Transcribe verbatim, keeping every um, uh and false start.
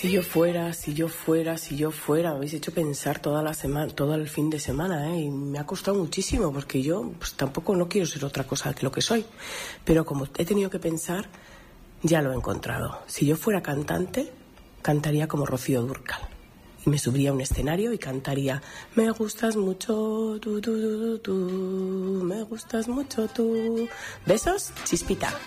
Si yo fuera, si yo fuera, si yo fuera, me habéis hecho pensar toda la semana, todo el fin de semana, ¿eh? Y me ha costado muchísimo porque yo pues, tampoco no quiero ser otra cosa que lo que soy. Pero como he tenido que pensar, ya lo he encontrado. Si yo fuera cantante, cantaría como Rocío Dúrcal. Y me subiría a un escenario y cantaría: me gustas mucho, tú, tú, tú, tú, tú, me gustas mucho tú. Besos, Chispita.